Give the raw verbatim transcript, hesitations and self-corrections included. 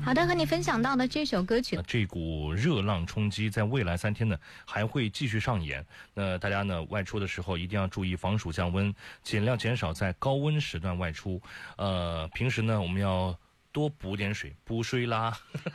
好的，和你分享到的这首歌曲， 这股热浪冲击在未来三天呢还会继续上演。那大家呢外出的时候一定要注意防暑降温，尽量减少在高温时段外出。呃，平时呢我们要多补点水，补水啦。